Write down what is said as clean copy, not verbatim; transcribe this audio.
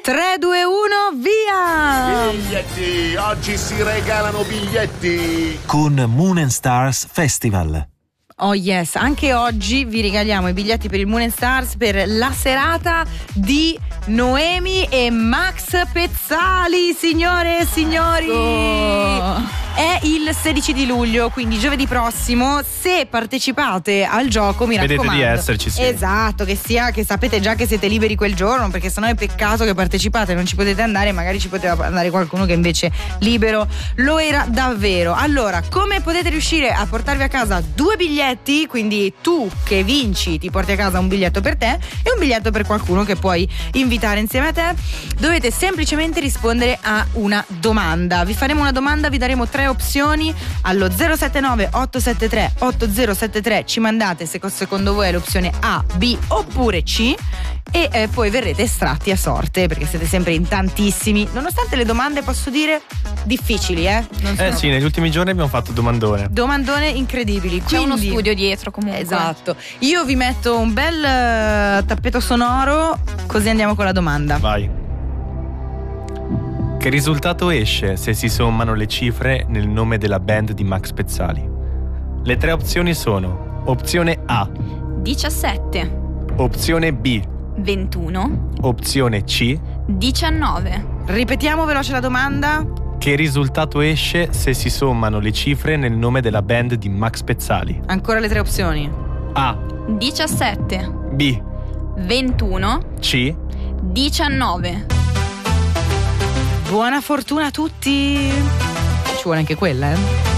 3, 2, 1, via! Biglietti! Oggi si regalano biglietti! Con Moon and Stars Festival. Oh yes, anche oggi vi regaliamo i biglietti per il Moon and Stars per la serata di Noemi e Max Pezzali, signore e signori! È il 16 di luglio, quindi giovedì prossimo. Se partecipate al gioco, mi raccomando, vedete di esserci, sì. Esatto, che sapete già che siete liberi quel giorno, perché sennò è peccato che partecipate e non ci potete andare, magari ci poteva andare qualcuno che invece libero lo era davvero. Allora, come potete riuscire a portarvi a casa 2 biglietti? Quindi tu che vinci ti porti a casa un biglietto per te e un biglietto per qualcuno che puoi invitare insieme a te. Dovete semplicemente rispondere a una domanda. Vi faremo una domanda, vi daremo 3 opzioni. Allo 079 873 8073 ci mandate se secondo voi è l'opzione A, B oppure C, e poi verrete estratti a sorte, perché siete sempre in tantissimi, nonostante le domande, posso dire, difficili, non sono... Sì, negli ultimi giorni abbiamo fatto domandone incredibili. C'è uno Quindi, studio dietro comunque. esatto, io vi metto un bel tappeto sonoro, così andiamo con la domanda. Vai. Che risultato esce se si sommano le cifre nel nome della band di Max Pezzali? Le 3 opzioni sono: opzione A 17, opzione B 21, opzione C. 19. Ripetiamo veloce la domanda. Che risultato esce se si sommano le cifre nel nome della band di Max Pezzali? Ancora le 3 opzioni. A 17, B 21, C. 19. Buona fortuna a tutti. Ci vuole anche quella,